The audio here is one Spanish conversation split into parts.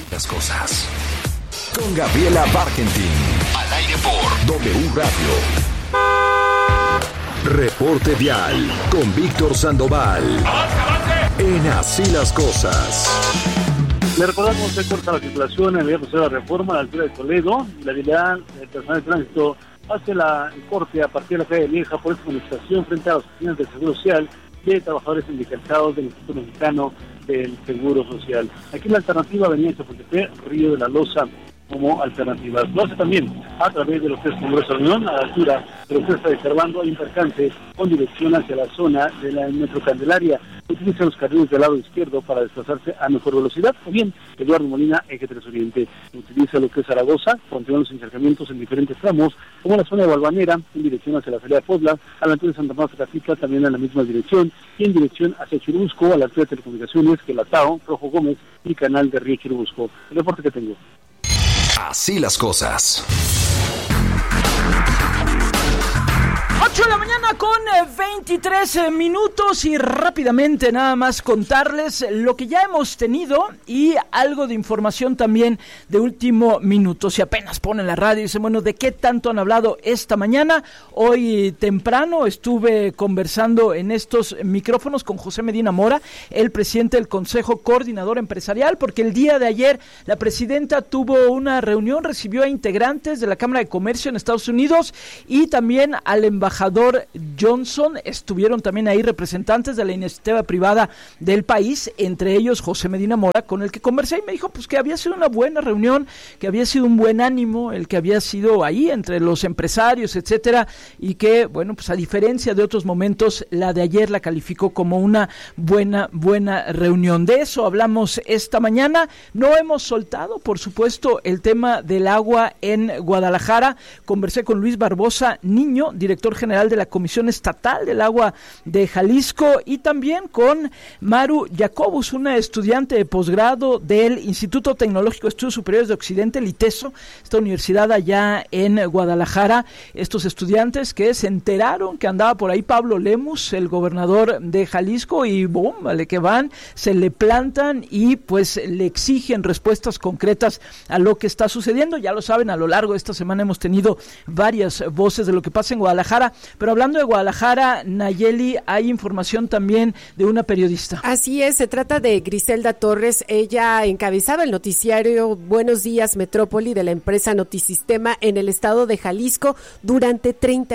Así las cosas. Con Gabriela Barkentin. Al aire por W Radio. Reporte Vial con Víctor Sandoval. En Así las cosas. Le recordamos que corta la circulación en el de la Reforma a la altura de Toledo. La habilidad del personal de tránsito hace el corte a partir de la calle Vieja por esta manifestación frente a las oficinas del Seguro Social de trabajadores sindicalizados del Instituto Mexicano del Seguro Social. Aquí la alternativa Avenida Chapultepec, Río de la Loza como alternativas. Lo hace también a través de los tres Congresos de Unión, a la altura de los tres de Cervando, hay un percance con dirección hacia la zona de la Metro Candelaria. Utiliza los carriles del lado izquierdo para desplazarse a mejor velocidad, o bien Eduardo Molina, Eje 3 Oriente. Utiliza lo que es Zaragoza, continúan los encharcamientos en diferentes tramos, como la zona de Valvanera, en dirección hacia la salida de Puebla, a la altura de Santa Marta Capica, también en la misma dirección, y en dirección hacia Churubusco, a la altura de Telecomunicaciones, Quelatao, Rojo Gómez y Canal de Río Churubusco. El reporte que tengo. Así las cosas. 8 de la mañana con 23 minutos y rápidamente nada más contarles lo que ya hemos tenido y algo de información también de último minuto. Si apenas ponen la radio y dicen, bueno, ¿de qué tanto han hablado esta mañana? Hoy temprano estuve conversando en estos micrófonos con José Medina Mora, el presidente del Consejo Coordinador Empresarial, porque el día de ayer la presidenta tuvo una reunión, recibió a integrantes de la Cámara de Comercio en Estados Unidos y también al embajador Johnson. Estuvieron también ahí representantes de la iniciativa privada del país, entre ellos José Medina Mora, con el que conversé y me dijo pues que había sido una buena reunión, que había sido un buen ánimo el que había sido ahí entre los empresarios, etcétera, y que bueno, pues a diferencia de otros momentos, la de ayer la calificó como una buena reunión. De eso hablamos esta mañana. No hemos soltado, por supuesto, el tema del agua en Guadalajara. Conversé con Luis Barbosa Niño, director general de la Comisión Estatal del Agua de Jalisco, y también con Maru Jacobus, una estudiante de posgrado del Instituto Tecnológico de Estudios Superiores de Occidente, el ITESO, esta universidad allá en Guadalajara. Estos estudiantes que se enteraron que andaba por ahí Pablo Lemus, el gobernador de Jalisco, y boom, vale que van, se le plantan y pues le exigen respuestas concretas a lo que está sucediendo. Ya lo saben, a lo largo de esta semana hemos tenido varias voces de lo que pasa en Guadalajara, pero hablando de Guadalajara, Nayeli, hay información también de una periodista. Así es, se trata de Griselda Torres. Ella encabezaba el noticiario Buenos Días Metrópoli de la empresa Notisistema en el estado de Jalisco durante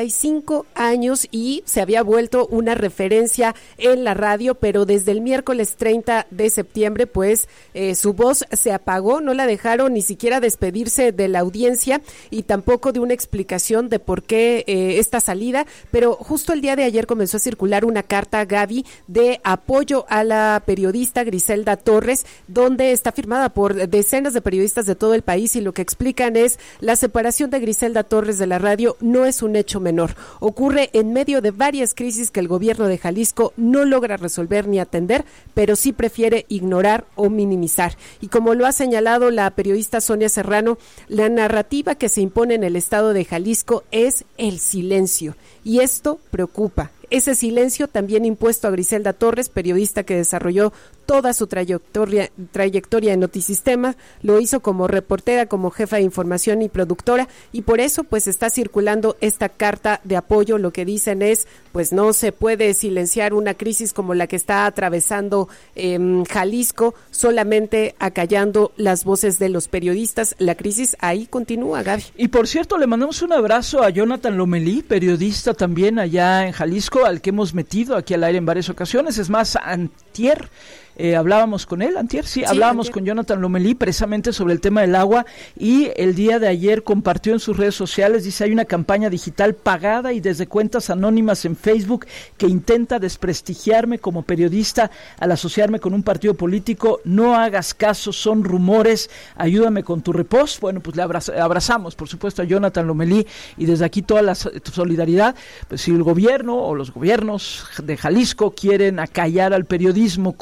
35 años y se había vuelto una referencia en la radio, pero desde el miércoles 30 de septiembre, pues su voz se apagó, no la dejaron ni siquiera despedirse de la audiencia y tampoco de una explicación de por qué esta salida, pero justo el día de ayer comenzó a circular una carta, Gaby, de apoyo a la periodista Griselda Torres, donde está firmada por decenas de periodistas de todo el país y lo que explican es: la separación de Griselda Torres de la radio no es un hecho menor, ocurre en medio de varias crisis que el gobierno de Jalisco no logra resolver ni atender, pero sí prefiere ignorar o minimizar. Y como lo ha señalado la periodista Sonia Serrano, la narrativa que se impone en el estado de Jalisco es el silencio, y esto preocupa. Ese silencio también impuesto a Griselda Torres, periodista que desarrolló toda su trayectoria en Notisistema, lo hizo como reportera, como jefa de información y productora, y por eso pues está circulando esta carta de apoyo. Lo que dicen es, pues no se puede silenciar una crisis como la que está atravesando Jalisco, solamente acallando las voces de los periodistas. La crisis ahí continúa, Gaby. Y por cierto, le mandamos un abrazo a Jonathan Lomelí, periodista también allá en Jalisco, al que hemos metido aquí al aire en varias ocasiones. Es más, antier hablábamos con él, hablábamos con Jonathan Lomelí precisamente sobre el tema del agua, y el día de ayer compartió en sus redes sociales, dice: hay una campaña digital pagada y desde cuentas anónimas en Facebook que intenta desprestigiarme como periodista al asociarme con un partido político. No hagas caso, son rumores, ayúdame con tu repost. Bueno, pues le abrazamos, por supuesto, a Jonathan Lomelí, y desde aquí toda la solidaridad. Pues si el gobierno o los gobiernos de Jalisco quieren acallar al periodismo corriendo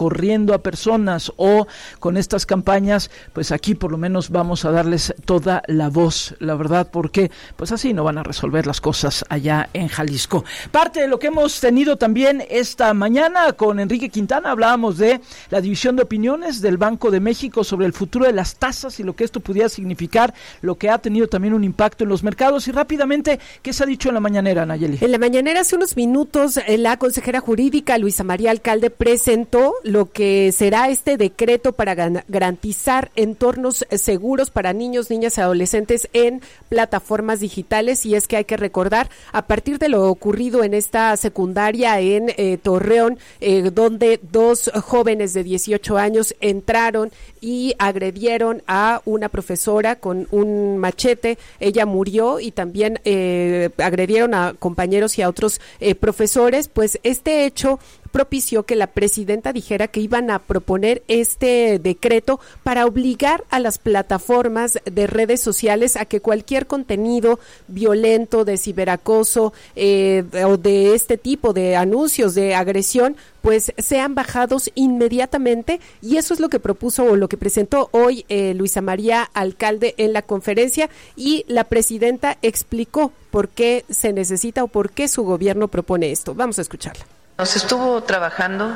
protegiendo a personas o con estas campañas, pues aquí por lo menos vamos a darles toda la voz, la verdad, porque pues así no van a resolver las cosas allá en Jalisco. Parte de lo que hemos tenido también esta mañana con Enrique Quintana, hablábamos de la división de opiniones del Banco de México sobre el futuro de las tasas y lo que esto pudiera significar, lo que ha tenido también un impacto en los mercados. Y rápidamente, ¿qué se ha dicho en la mañanera, Nayeli? En la mañanera, hace unos minutos, la consejera jurídica Luisa María Alcalde presentó lo que será este decreto para garantizar entornos seguros para niños, niñas y adolescentes en plataformas digitales. Y es que hay que recordar, a partir de lo ocurrido en esta secundaria en Torreón, donde dos jóvenes de 18 años entraron y agredieron a una profesora con un machete, ella murió, y también agredieron a compañeros y a otros profesores. Pues este hecho propició que la presidenta dijera que iban a proponer este decreto para obligar a las plataformas de redes sociales a que cualquier contenido violento, de ciberacoso o de este tipo de anuncios de agresión, pues sean bajados inmediatamente. Y eso es lo que propuso o lo que presentó hoy Luisa María Alcalde en la conferencia, y la presidenta explicó por qué se necesita o por qué su gobierno propone esto. Vamos a escucharla. Nos estuvo trabajando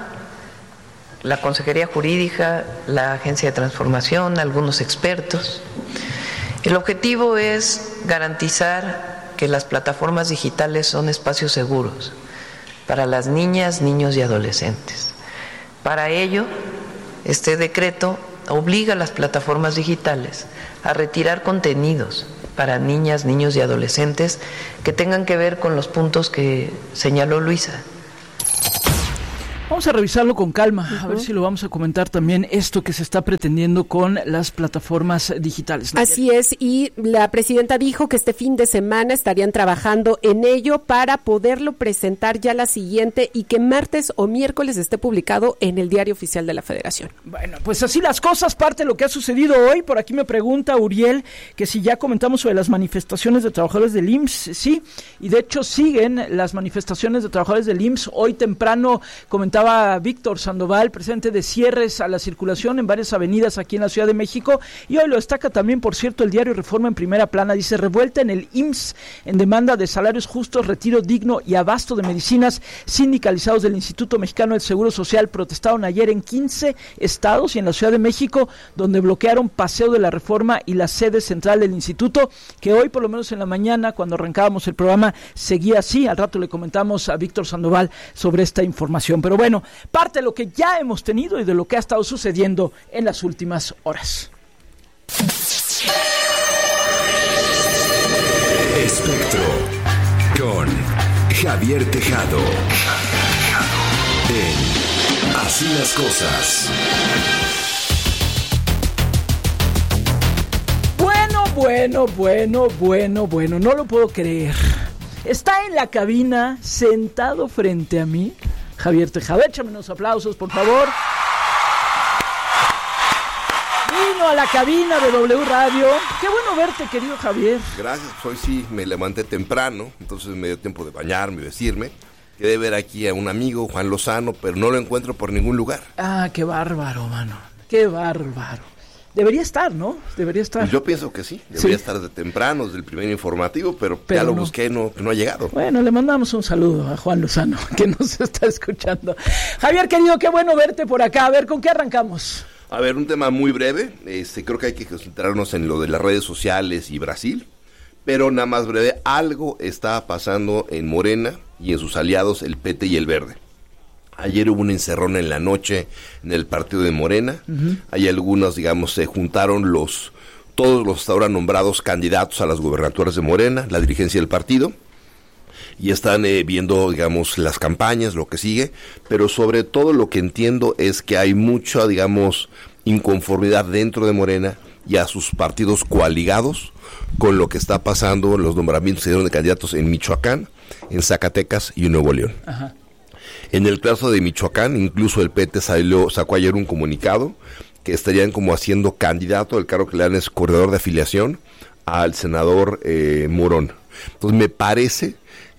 la Consejería Jurídica, la Agencia de Transformación, algunos expertos. El objetivo es garantizar que las plataformas digitales son espacios seguros para las niñas, niños y adolescentes. Para ello, este decreto obliga a las plataformas digitales a retirar contenidos para niñas, niños y adolescentes que tengan que ver con los puntos que señaló Luisa. Vamos a revisarlo con calma, a ver si lo vamos a comentar también, esto que se está pretendiendo con las plataformas digitales. Así es, y la presidenta dijo que este fin de semana estarían trabajando en ello para poderlo presentar ya la siguiente, y que martes o miércoles esté publicado en el Diario Oficial de la Federación. Bueno, pues así las cosas, parte de lo que ha sucedido hoy. Por aquí me pregunta Uriel que si ya comentamos sobre las manifestaciones de trabajadores del IMSS. Sí, y de hecho siguen las manifestaciones de trabajadores del IMSS. Hoy temprano comentaba Víctor Sandoval, presidente de cierres a la circulación en varias avenidas aquí en la Ciudad de México, y hoy lo destaca también, por cierto, el diario Reforma en primera plana. Dice: revuelta en el IMSS en demanda de salarios justos, retiro digno y abasto de medicinas. Sindicalizados del Instituto Mexicano del Seguro Social protestaron ayer en 15 estados y en la Ciudad de México, donde bloquearon Paseo de la Reforma y la sede central del instituto, que hoy, por lo menos en la mañana, cuando arrancábamos el programa, seguía así. Al rato le comentamos a Víctor Sandoval sobre esta información. Pero bueno, parte de lo que ya hemos tenido y de lo que ha estado sucediendo en las últimas horas. Espectro con Javier Tejado. En Así las Cosas. Bueno, no lo puedo creer. Está en la cabina, sentado frente a mí, Javier Tejado. Échame unos aplausos, por favor. Vino a la cabina de W Radio. Qué bueno verte, querido Javier. Gracias, pues hoy sí me levanté temprano, entonces me dio tiempo de bañarme y vestirme. Quedé ver aquí a un amigo, Juan Lozano, pero no lo encuentro por ningún lugar. Ah, qué bárbaro, mano. Qué bárbaro. Debería estar, ¿no? Debería estar. Pues yo pienso que sí. Debería estar de temprano, desde el primer informativo, pero ya lo busqué, no ha llegado. Bueno, le mandamos un saludo a Juan Lozano, que nos está escuchando. Javier, querido, qué bueno verte por acá. A ver, ¿con qué arrancamos? A ver, un tema muy breve. Creo que hay que concentrarnos en lo de las redes sociales y Brasil, pero nada más breve. Algo está pasando en Morena y en sus aliados, el PT y el Verde. Ayer hubo un encerrón en la noche en el partido de Morena. Hay algunos, digamos, se juntaron todos los hasta ahora nombrados candidatos a las gubernaturas de Morena, la dirigencia del partido, y están viendo, digamos, las campañas, lo que sigue, pero sobre todo lo que entiendo es que hay mucha, digamos, inconformidad dentro de Morena y a sus partidos coaligados con lo que está pasando en los nombramientos que dieron de candidatos en Michoacán, en Zacatecas y en Nuevo León. Ajá. En el caso de Michoacán, incluso el PT sacó ayer un comunicado que estarían como haciendo candidato, el cargo que le dan es corredor de afiliación, al senador Morón. Entonces me parece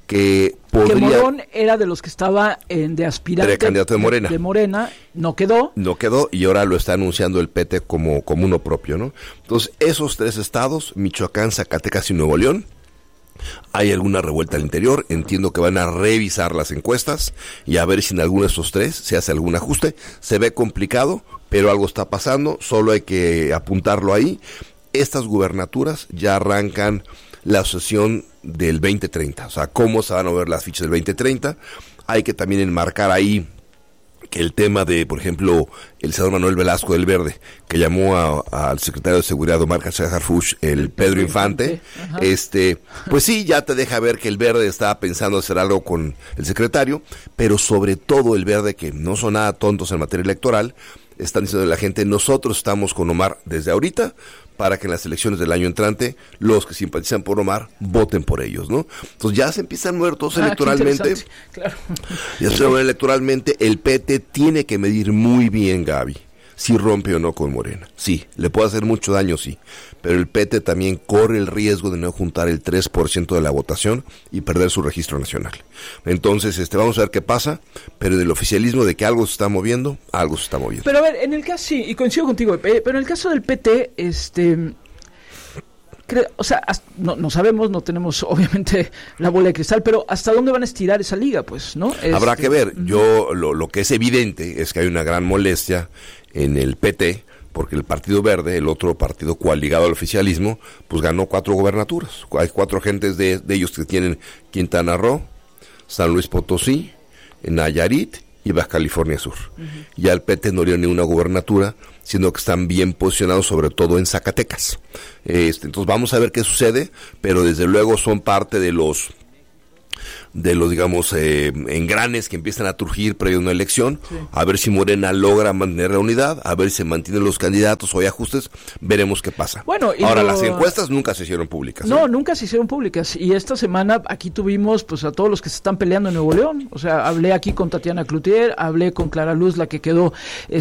que podría... Que Morón era de los que estaba de aspirante. Era candidato de Morena. De Morena, no quedó. No quedó y ahora lo está anunciando el PT como uno propio, ¿no? Entonces, esos 3 estados, Michoacán, Zacatecas y Nuevo León, hay alguna revuelta al interior, entiendo que van a revisar las encuestas y a ver si en alguno de esos 3 se hace algún ajuste. Se ve complicado, pero algo está pasando, solo hay que apuntarlo ahí. Estas gubernaturas ya arrancan la sesión del 2030, o sea, cómo se van a ver las fichas del 2030. Hay que también enmarcar ahí que el tema de, por ejemplo, el senador Manuel Velasco del Verde, que llamó al secretario de Seguridad Omar García Harfuch, el Pedro Infante, pues sí, ya te deja ver que el Verde estaba pensando hacer algo con el secretario, pero sobre todo el Verde, que no son nada tontos en materia electoral, están diciendo a la gente, nosotros estamos con Omar desde ahorita, para que en las elecciones del año entrante, los que simpatizan por Omar, voten por ellos, ¿no? Entonces ya se empiezan a mover todos electoralmente. Claro. Ya se mueve electoralmente, el PT tiene que medir muy bien, Gaby, si rompe o no con Morena. Sí, le puede hacer mucho daño, sí, pero el PT también corre el riesgo de no juntar el 3% de la votación y perder su registro nacional. Entonces, vamos a ver qué pasa, pero en el oficialismo de que algo se está moviendo, algo se está moviendo. Pero a ver, en el caso, sí, y coincido contigo, pero en el caso del PT, o sea, no sabemos, no tenemos obviamente la bola de cristal, pero ¿hasta dónde van a estirar esa liga? Pues, ¿no? Habrá que ver. Yo, lo que es evidente es que hay una gran molestia en el PT, porque el Partido Verde, el otro partido coaligado al oficialismo, pues ganó 4 gobernaturas. Hay 4 gentes de ellos que tienen Quintana Roo, San Luis Potosí, Nayarit y Baja California Sur. Ya el PT no dio ni una gubernatura, sino que están bien posicionados sobre todo en Zacatecas. Entonces vamos a ver qué sucede, pero desde luego son parte de los digamos engranes que empiezan a turgir previo a una elección, sí. A ver si Morena logra mantener la unidad, a ver si se mantienen los candidatos o hay ajustes, veremos qué pasa. Bueno, ahora las encuestas nunca se hicieron públicas. No, nunca se hicieron públicas, y esta semana aquí tuvimos pues a todos los que se están peleando en Nuevo León, o sea, hablé aquí con Tatiana Cloutier, hablé con Clara Luz, la que quedó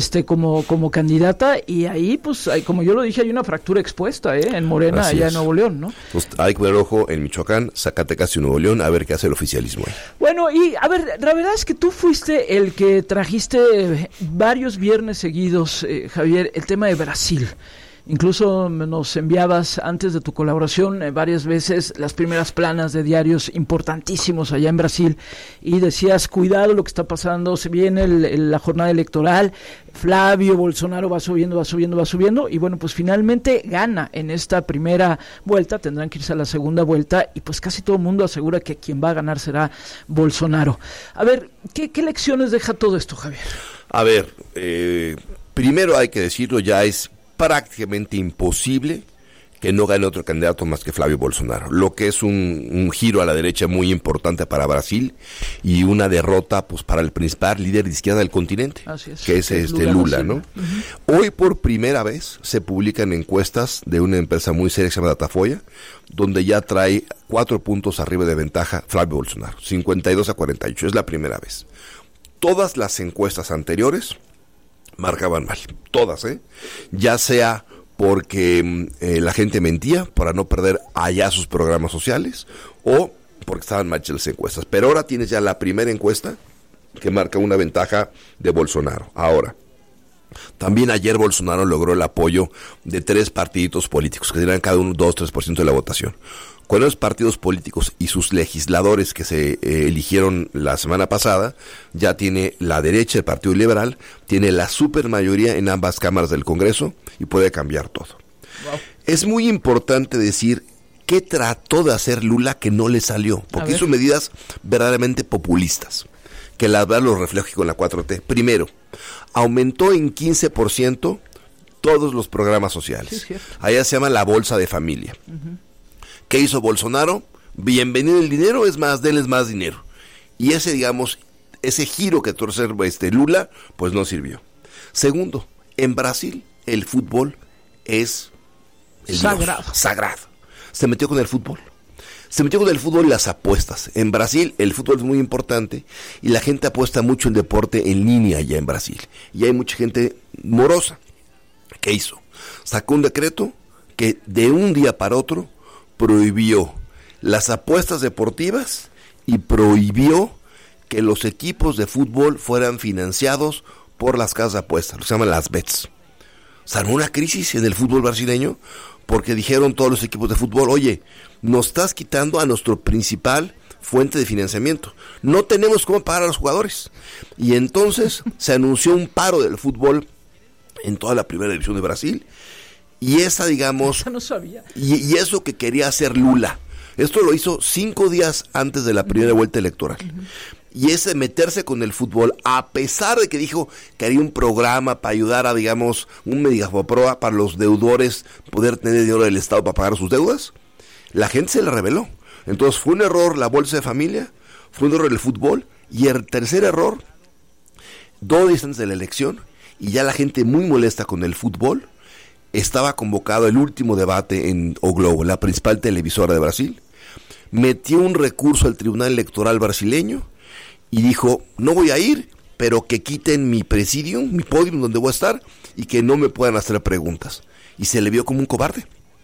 como candidata, y ahí pues hay, como yo lo dije, hay una fractura expuesta en Morena. Así allá es. En Nuevo León, ¿no? Pues hay que ver ojo en Michoacán, Zacatecas y Nuevo León, a ver qué hace el oficialismo ahí. Bueno, y a ver, la verdad es que tú fuiste el que trajiste varios viernes seguidos, Javier, el tema de Brasil. Incluso nos enviabas antes de tu colaboración varias veces las primeras planas de diarios importantísimos allá en Brasil y decías, cuidado lo que está pasando, se viene la jornada electoral, Flavio Bolsonaro va subiendo y bueno, pues finalmente gana en esta primera vuelta, tendrán que irse a la segunda vuelta y pues casi todo el mundo asegura que quien va a ganar será Bolsonaro. A ver, ¿qué lecciones deja todo esto, Javier? A ver, primero hay que decirlo, ya es prácticamente imposible que no gane otro candidato más que Flavio Bolsonaro, lo que es un giro a la derecha muy importante para Brasil y una derrota pues para el principal líder de izquierda del continente, que es Lula, ¿no? Hoy por primera vez se publican encuestas de una empresa muy seria que se llama Datafolha, donde ya trae 4 puntos arriba de ventaja Flavio Bolsonaro, 52-48, es la primera vez. Todas las encuestas anteriores marcaban mal, todas, ya sea porque la gente mentía para no perder allá sus programas sociales o porque estaban mal hechas las encuestas. Pero ahora tienes ya la primera encuesta que marca una ventaja de Bolsonaro. Ahora, también ayer Bolsonaro logró el apoyo de 3 partiditos políticos que tenían cada uno 2-3% de la votación. Con los partidos políticos y sus legisladores que se eligieron la semana pasada, ya tiene la derecha, el Partido Liberal, tiene la supermayoría en ambas cámaras del Congreso y puede cambiar todo. Wow. Es muy importante decir qué trató de hacer Lula que no le salió, porque hizo medidas verdaderamente populistas, que la verdad lo reflejo con la 4T. Primero, aumentó en 15% todos los programas sociales. Sí, allá se llama la bolsa de familia. ¿Qué hizo Bolsonaro? Bienvenido el dinero, es más, denles más dinero. Y ese giro que tuvo Lula, pues no sirvió. Segundo, en Brasil el fútbol es sagrado. Se metió con el fútbol. Se metió con el fútbol y las apuestas. En Brasil el fútbol es muy importante y la gente apuesta mucho en deporte en línea allá en Brasil. Y hay mucha gente morosa. ¿Qué hizo? Sacó un decreto que de un día para otro prohibió las apuestas deportivas y prohibió que los equipos de fútbol fueran financiados por las casas de apuestas, lo que se llaman las bets. Se armó una crisis en el fútbol brasileño porque dijeron todos los equipos de fútbol, oye, nos estás quitando a nuestro principal fuente de financiamiento. No tenemos cómo pagar a los jugadores. Y entonces se anunció un paro del fútbol en toda la primera división de Brasil. Y esa, digamos, no sabía. Y eso que quería hacer Lula. Esto lo hizo 5 días antes de la primera vuelta electoral. Y ese meterse con el fútbol, a pesar de que dijo que haría un programa para ayudar a, digamos, un megafoproa para los deudores poder tener dinero del Estado para pagar sus deudas, la gente se le rebeló. Entonces fue un error la bolsa de familia, fue un error el fútbol, y el tercer error, 2 días antes de la elección, y ya la gente muy molesta con el fútbol, estaba convocado el último debate en O Globo, la principal televisora de Brasil, metió un recurso al Tribunal Electoral brasileño y dijo, no voy a ir, pero que quiten mi presidium, mi podium donde voy a estar, y que no me puedan hacer preguntas. Y se le vio como un cobarde.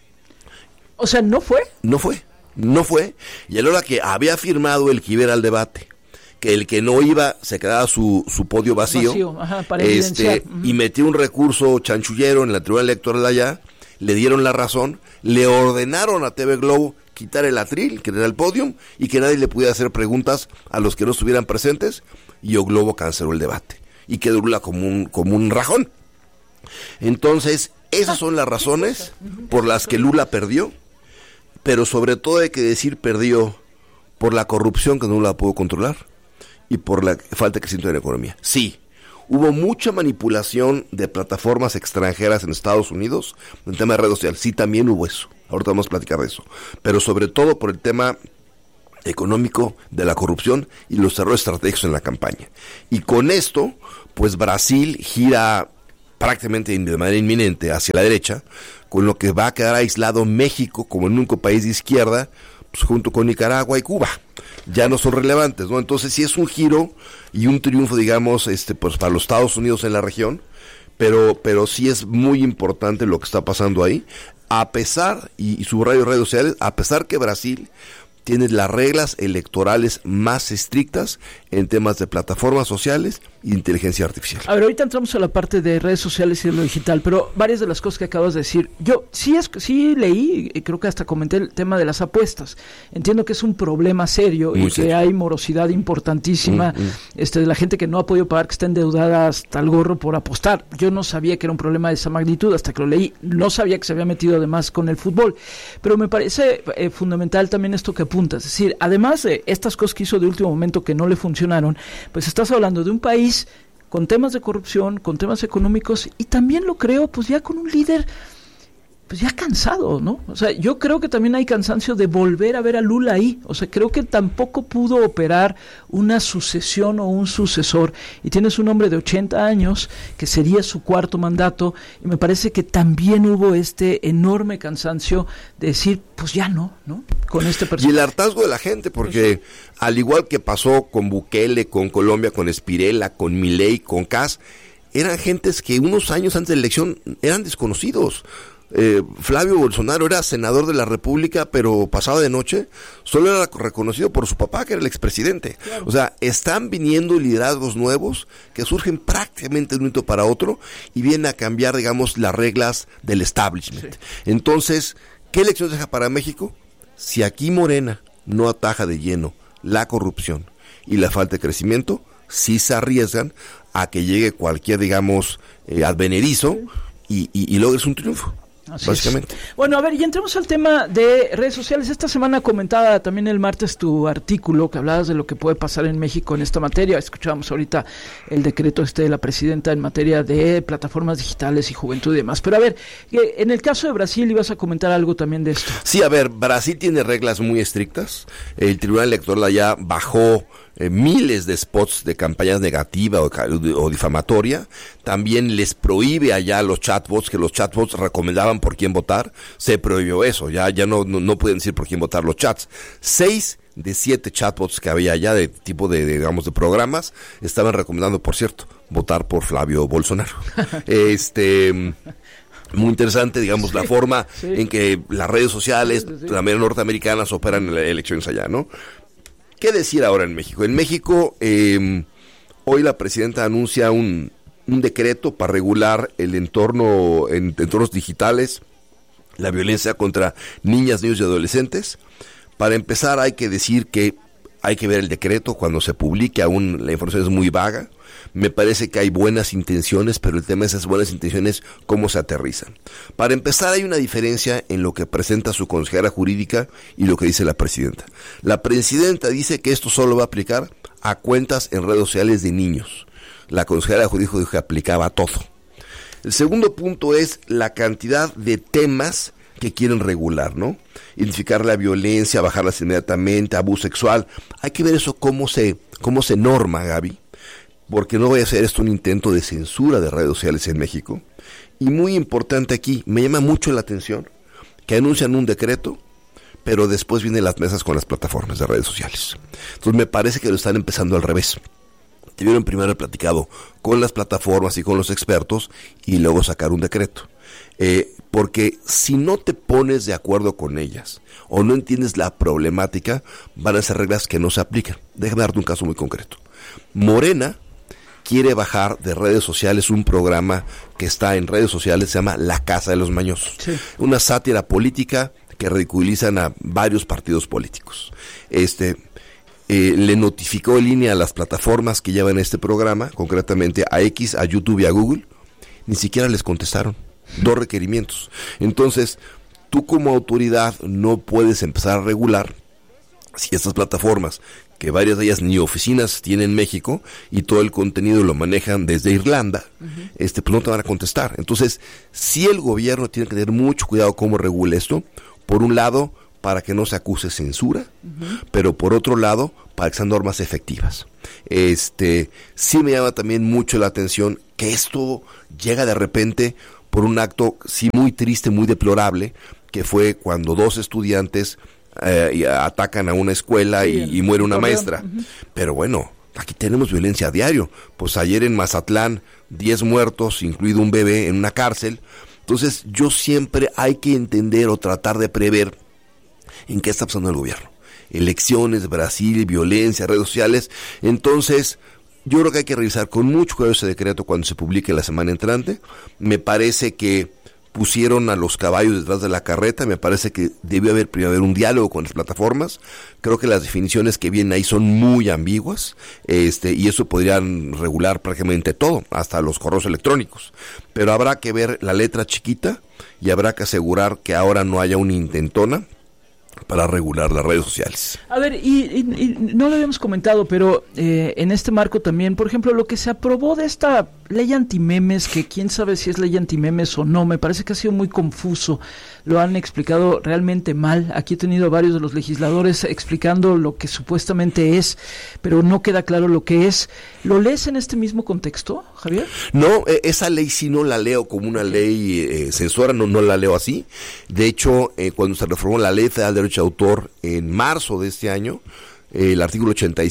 O sea, ¿no fue? No fue, y a la hora que había firmado el que iba al debate, que el que no iba se quedaba su podio vacío, para evidenciar. Y metió un recurso chanchullero en la Tribunal Electoral allá, le dieron la razón, le ordenaron a TV Globo quitar el atril, que era el podium, y que nadie le pudiera hacer preguntas a los que no estuvieran presentes, y O Globo canceló el debate, y quedó Lula como un rajón. Entonces, esas son las razones por las que Lula perdió, pero sobre todo hay que decir perdió por la corrupción que no la pudo controlar, y por la falta de crecimiento de la economía. Sí, hubo mucha manipulación de plataformas extranjeras en Estados Unidos en el tema de redes sociales. Sí, también hubo eso. Ahorita vamos a platicar de eso. Pero sobre todo por el tema económico de la corrupción y los errores estratégicos en la campaña. Y con esto, pues Brasil gira prácticamente de manera inminente hacia la derecha, con lo que va a quedar aislado México como el único país de izquierda, pues, junto con Nicaragua y Cuba. Ya no son relevantes, ¿no? Entonces sí es un giro y un triunfo, digamos, pues para los Estados Unidos en la región, pero sí es muy importante lo que está pasando ahí, a pesar, y subrayo redes sociales, a pesar que Brasil tiene las reglas electorales más estrictas en temas de plataformas sociales e inteligencia artificial. A ver, ahorita entramos a la parte de redes sociales y de lo digital, pero varias de las cosas que acabas de decir, yo sí leí, y creo que hasta comenté el tema de las apuestas. Entiendo que es un problema serio muy y serio. Que hay morosidad importantísima de la gente que no ha podido pagar, que está endeudada hasta el gorro por apostar. Yo no sabía que era un problema de esa magnitud hasta que lo leí. No sabía que se había metido además con el fútbol, pero me parece fundamental también esto que apuntas. Es decir, además de estas cosas que hizo de último momento que no le funcionaron, pues estás hablando de un país con temas de corrupción, con temas económicos, y también lo creo, pues ya con un líder pues ya cansado, ¿no? O sea, yo creo que también hay cansancio de volver a ver a Lula ahí. O sea, creo que tampoco pudo operar una sucesión o un sucesor. Y tienes un hombre de 80 años, que sería su 4º mandato, y me parece que también hubo este enorme cansancio de decir, pues ya no, con este personaje. Y el hartazgo de la gente, porque al igual que pasó con Bukele, con Colombia, con Spirella, con Milei, con Kass, eran gentes que unos años antes de la elección eran desconocidos. Flavio Bolsonaro era senador de la República, pero pasado de noche solo era reconocido por su papá, que era el expresidente. Claro. O sea, están viniendo liderazgos nuevos que surgen prácticamente de un momento para otro y vienen a cambiar, digamos, las reglas del establishment. Sí. Entonces, ¿qué elecciones deja para México? Si aquí Morena no ataja de lleno la corrupción y la falta de crecimiento, sí se arriesgan a que llegue cualquier, digamos, advenedizo y logres un triunfo. Así básicamente. Bueno, a ver, y entremos al tema de redes sociales. Esta semana comentaba también el martes tu artículo que hablabas de lo que puede pasar en México en esta materia. Escuchábamos ahorita el decreto de la presidenta en materia de plataformas digitales y juventud y demás. Pero a ver, en el caso de Brasil ibas a comentar algo también de esto. Sí, a ver, Brasil tiene reglas muy estrictas. El Tribunal Electoral allá bajó miles de spots de campañas negativa o difamatoria. También les prohíbe allá los chatbots, que los chatbots recomendaban por quién votar. Se prohibió eso, ya no pueden decir por quién votar los chats. 6 de 7 chatbots que había allá de tipo digamos de programas estaban recomendando, por cierto, votar por Flavio Bolsonaro. Muy interesante, digamos, la forma en que las redes sociales también norteamericanas operan en las elecciones allá, ¿no? ¿Qué decir ahora en México? En México, hoy la presidenta anuncia un decreto para regular el entorno, en entornos digitales, la violencia contra niñas, niños y adolescentes. Para empezar, hay que decir que hay que ver el decreto cuando se publique, aún la información es muy vaga. Me parece que hay buenas intenciones, pero el tema de esas buenas intenciones, ¿cómo se aterrizan? Para empezar, hay una diferencia en lo que presenta su consejera jurídica y lo que dice la presidenta. La presidenta dice que esto solo va a aplicar a cuentas en redes sociales de niños. La consejera jurídica dijo que aplicaba a todo. El segundo punto es la cantidad de temas que quieren regular, ¿no? Identificar la violencia, bajarlas inmediatamente, abuso sexual. Hay que ver eso cómo se norma, Gaby, porque no voy a hacer esto un intento de censura de redes sociales en México. Y muy importante aquí, me llama mucho la atención que anuncian un decreto, pero después vienen las mesas con las plataformas de redes sociales. Entonces me parece que lo están empezando al revés. Debieron primero haber platicado con las plataformas y con los expertos y luego sacar un decreto. Porque si no te pones de acuerdo con ellas o no entiendes la problemática, van a ser reglas que no se aplican. Déjame darte un caso muy concreto. Morena quiere bajar de redes sociales un programa que está en redes sociales, se llama La Casa de los Mañosos. Sí. Una sátira política que ridiculizan a varios partidos políticos. Le notificó en línea a las plataformas que llevan este programa, concretamente a X, a YouTube y a Google. Ni siquiera les contestaron. 2 requerimientos. Entonces, tú como autoridad no puedes empezar a regular si estas plataformas, que varias de ellas ni oficinas tienen en México y todo el contenido lo manejan desde Irlanda, pues no te van a contestar. Entonces, sí, el gobierno tiene que tener mucho cuidado cómo regula esto. Por un lado, para que no se acuse censura, pero por otro lado, para que sean normas efectivas. Sí me llama también mucho la atención que esto llega de repente por un acto sí muy triste, muy deplorable, que fue cuando 2 estudiantes atacan a una escuela y muere una maestra. Pero bueno, aquí tenemos violencia a diario. Pues ayer en Mazatlán, 10 muertos, incluido un bebé en una cárcel. Entonces, yo siempre hay que entender o tratar de prever en qué está pasando el gobierno. Elecciones, Brasil, violencia, redes sociales. Entonces, yo creo que hay que revisar con mucho cuidado ese decreto cuando se publique la semana entrante. Me parece que pusieron a los caballos detrás de la carreta. Me parece que debió haber primero un diálogo con las plataformas. Creo que las definiciones que vienen ahí son muy ambiguas, y eso podrían regular prácticamente todo, hasta los correos electrónicos. Pero habrá que ver la letra chiquita y habrá que asegurar que ahora no haya una intentona para regular las redes sociales. A ver, y no lo habíamos comentado, pero en este marco también, por ejemplo, lo que se aprobó de esta ley antimemes, que quién sabe si es ley antimemes o no, me parece que ha sido muy confuso, lo han explicado realmente mal. Aquí he tenido varios de los legisladores explicando lo que supuestamente es, pero no queda claro lo que es. ¿Lo lees en este mismo contexto, Javier? No, esa ley sí no la leo como una ley censora, no la leo así. De hecho, cuando se reformó la Ley Federal de Derecho de Autor en marzo de este año, el artículo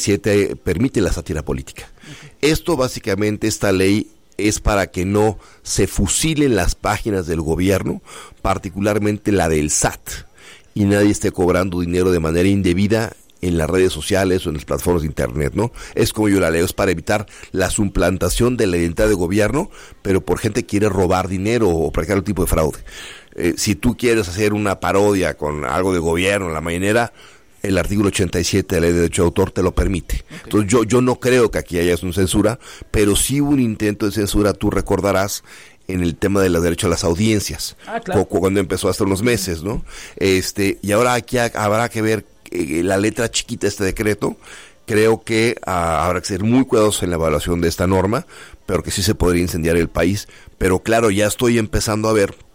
87 permite la sátira política. Esto básicamente, esta ley es para que no se fusilen las páginas del gobierno, particularmente la del SAT, y nadie esté cobrando dinero de manera indebida en las redes sociales o en las plataformas de internet, ¿no? Es como yo la leo, es para evitar la suplantación de la identidad de gobierno, pero por gente que quiere robar dinero o practicar algún tipo de fraude. Si tú quieres hacer una parodia con algo de gobierno en la mañanera, el artículo 87 de la Ley de Derecho de Autor te lo permite. Okay. Entonces yo no creo que aquí haya una censura, pero sí hubo un intento de censura, tú recordarás, en el tema de los derechos a las audiencias, claro, cuando empezó hace unos meses, ¿no? Y ahora aquí habrá que ver la letra chiquita de este decreto. Creo que habrá que ser muy cuidadosos en la evaluación de esta norma, pero que sí se podría incendiar el país. Pero claro, ya estoy empezando a ver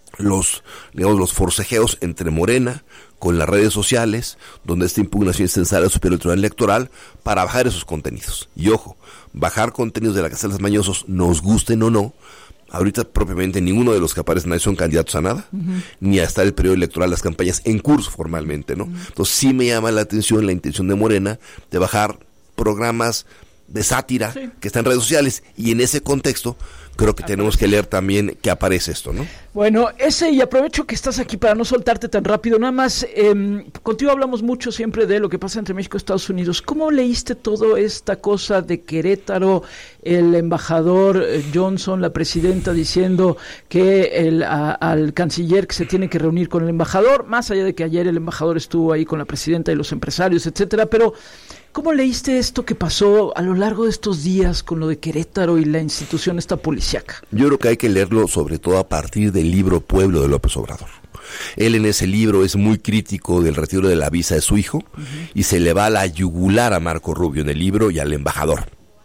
los forcejeos entre Morena con las redes sociales, donde esta impugnación está en sala superior Tribunal Electoral, para bajar esos contenidos. Y ojo, bajar contenidos de la Casa de los Mañosos, nos gusten o no, ahorita propiamente ninguno de los que aparecen ahí son candidatos a nada, ni hasta el periodo electoral, las campañas en curso formalmente, ¿no? Entonces sí me llama la atención la intención de Morena de bajar programas de sátira que están en redes sociales, y en ese contexto creo que tenemos que leer también que aparece esto, ¿no? Bueno, y aprovecho que estás aquí para no soltarte tan rápido, nada más, contigo hablamos mucho siempre de lo que pasa entre México y Estados Unidos. ¿Cómo leíste toda esta cosa de Querétaro, el embajador Johnson, la presidenta diciendo que al canciller que se tiene que reunir con el embajador, más allá de que ayer el embajador estuvo ahí con la presidenta y los empresarios, etcétera, pero ¿cómo leíste esto que pasó a lo largo de estos días con lo de Querétaro y la institución esta policíaca? Yo creo que hay que leerlo sobre todo a partir del libro Pueblo de López Obrador. Él en ese libro es muy crítico del retiro de la visa de su hijo y se le va a la yugular a Marco Rubio en el libro y al embajador.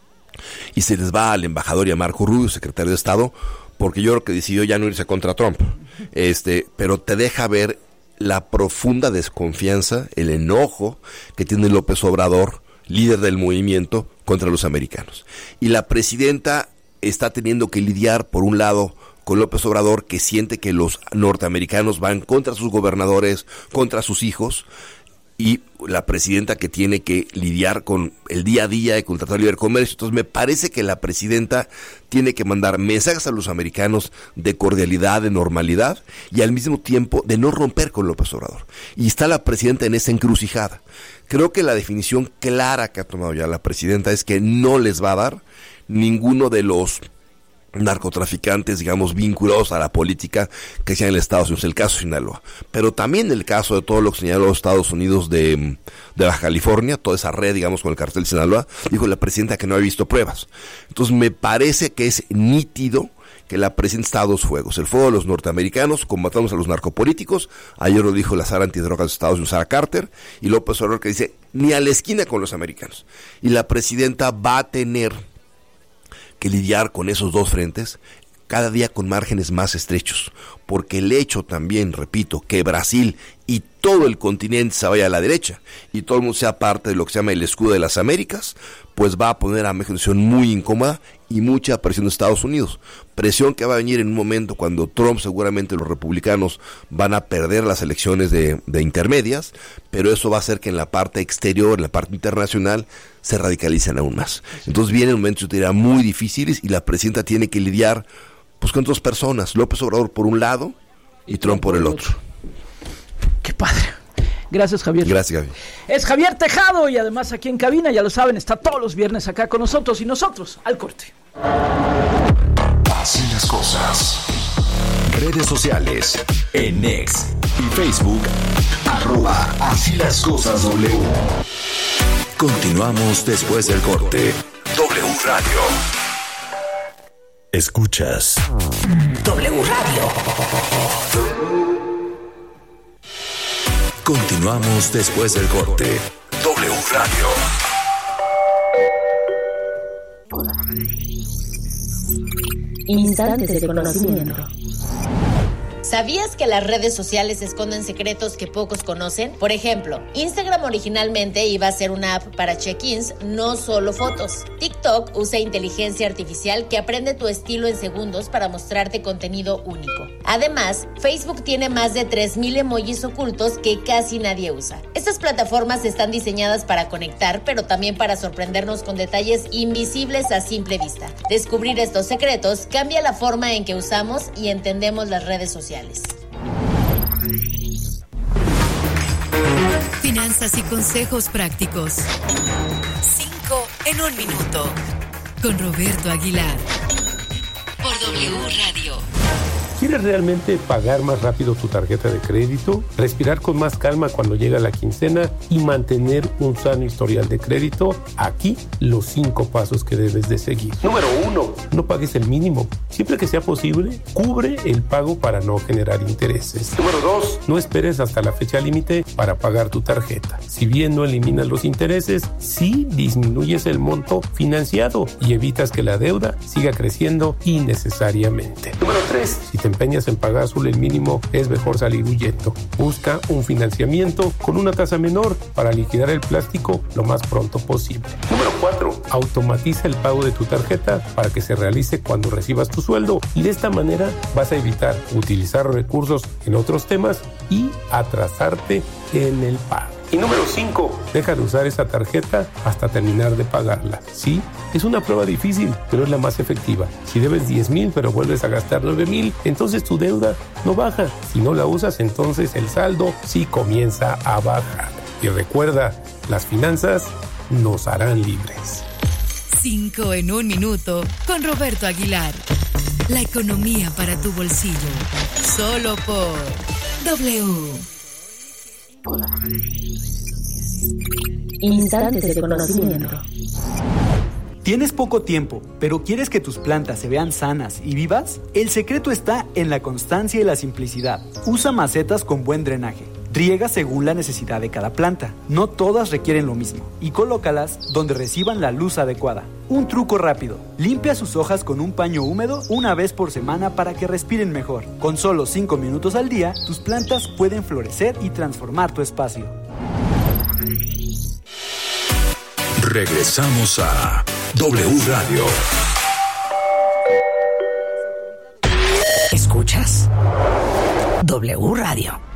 Y se les va al embajador y a Marco Rubio, secretario de Estado, porque yo creo que decidió ya no irse contra Trump. Pero te deja ver la profunda desconfianza, el enojo que tiene López Obrador, líder del movimiento, contra los americanos. Y la presidenta está teniendo que lidiar, por un lado, con López Obrador, que siente que los norteamericanos van contra sus gobernadores, contra sus hijos, y la presidenta que tiene que lidiar con el día a día de contratar libre comercio. Entonces me parece que la presidenta tiene que mandar mensajes a los americanos de cordialidad, de normalidad, y al mismo tiempo de no romper con López Obrador. Y está la presidenta en esa encrucijada. Creo que la definición clara que ha tomado ya la presidenta es que no les va a dar ninguno de los narcotraficantes, digamos, vinculados a la política que sea en el Estados Unidos, el caso Sinaloa, pero también el caso de todo lo que señaló los Estados Unidos de Baja California, toda esa red, digamos, con el cartel Sinaloa, dijo la presidenta que no había visto pruebas. Entonces me parece que es nítido que la presidenta está a dos fuegos, el fuego de los norteamericanos, combatamos a los narcopolíticos, ayer lo dijo la Sara antidrogas de Estados Unidos, Sarah Carter, y López Obrador que dice, ni a la esquina con los americanos. Y la presidenta va a tener que lidiar con esos dos frentes, cada día con márgenes más estrechos, porque el hecho también, repito, que Brasil y todo el continente se vaya a la derecha y todo el mundo sea parte de lo que se llama el escudo de las Américas, pues va a poner a México en una situación muy incómoda y mucha presión de Estados Unidos. Presión que va a venir en un momento cuando Trump, seguramente los republicanos van a perder las elecciones de intermedias, pero eso va a hacer que en la parte exterior, en la parte internacional, se radicalicen aún más. Entonces vienen momentos, yo te diría, muy difíciles y la presidenta tiene que lidiar pues con dos personas, López Obrador por un lado y Trump por el otro. ¡Qué padre! Gracias, Javier. Gracias, Gaby. Es Javier Tejado y además aquí en cabina, ya lo saben, está todos los viernes acá con nosotros y nosotros al corte. Así las cosas. Redes sociales en X y Facebook @asílascosasw. Continuamos después del corte. W Radio. Escuchas W Radio. Continuamos después del corte. W Radio. Instantes de conocimiento. ¿Sabías que las redes sociales esconden secretos que pocos conocen? Por ejemplo, Instagram originalmente iba a ser una app para check-ins, no solo fotos. TikTok usa inteligencia artificial que aprende tu estilo en segundos para mostrarte contenido único. Además, Facebook tiene más de 3,000 emojis ocultos que casi nadie usa. Estas plataformas están diseñadas para conectar, pero también para sorprendernos con detalles invisibles a simple vista. Descubrir estos secretos cambia la forma en que usamos y entendemos las redes sociales. Finanzas y consejos prácticos. 5 en 1 minuto. Con Roberto Aguilar. Por W Radio. ¿Quieres realmente pagar más rápido tu tarjeta de crédito? Respirar con más calma cuando llega la quincena y mantener un sano historial de crédito. Aquí los 5 pasos que debes de seguir. Número 1. No pagues el mínimo. Siempre que sea posible, cubre el pago para no generar intereses. Número 2. No esperes hasta la fecha límite para pagar tu tarjeta. Si bien no eliminas los intereses, sí disminuyes el monto financiado y evitas que la deuda siga creciendo innecesariamente. Número 3. Si te empeñas en pagar solo el mínimo, es mejor salir huyendo. Busca un financiamiento con una tasa menor para liquidar el plástico lo más pronto posible. Número 4. Automatiza el pago de tu tarjeta para que se realice cuando recibas tu sueldo y de esta manera vas a evitar utilizar recursos en otros temas y atrasarte en el pago. Y número 5, deja de usar esa tarjeta hasta terminar de pagarla. Sí, es una prueba difícil, pero es la más efectiva. Si debes 10,000 pero vuelves a gastar 9,000, entonces tu deuda no baja. Si no la usas, entonces el saldo sí comienza a bajar. Y recuerda, las finanzas nos harán libres. 5 en 1 minuto con Roberto Aguilar. La economía para tu bolsillo. Solo por W. Instantes de conocimiento. ¿Tienes poco tiempo, pero quieres que tus plantas se vean sanas y vivas? El secreto está en la constancia y la simplicidad. Usa macetas con buen drenaje. Riega según la necesidad de cada planta. No todas requieren lo mismo. Y colócalas donde reciban la luz adecuada. Un truco rápido. Limpia sus hojas con un paño húmedo una vez por semana para que respiren mejor. Con solo 5 minutos al día, tus plantas pueden florecer y transformar tu espacio. Regresamos a W Radio. ¿Escuchas? W Radio.